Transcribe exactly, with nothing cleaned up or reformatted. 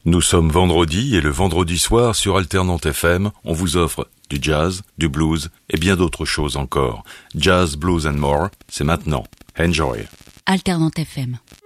Nous sommes vendredi et le vendredi soir sur Alternante F M, on vous offre du jazz, du blues et bien d'autres choses encore. Jazz, blues and more, c'est maintenant. Enjoy. Alternante F M.